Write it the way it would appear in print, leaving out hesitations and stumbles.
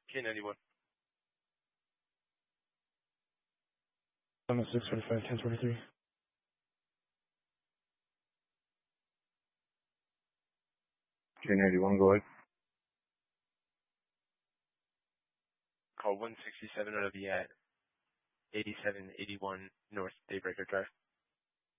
K91. 645, 1023. K91, go ahead. Call 167 out of the 8781 North Daybreaker Drive.